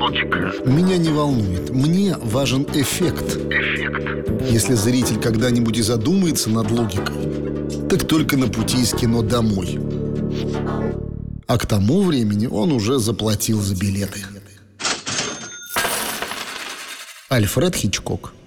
логика. Меня не волнует. Мне важен эффект. Если зритель когда-нибудь и задумается над логикой, так только на пути из кино домой. А к тому времени он уже заплатил за билеты. Альфред Хичкок.